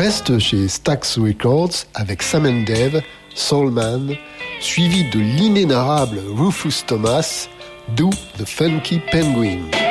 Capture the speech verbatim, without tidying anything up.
reste chez Stax Records avec Sam and Dave, Soul Man, suivi de l'inénarrable Rufus Thomas, d'où The Funky Penguin.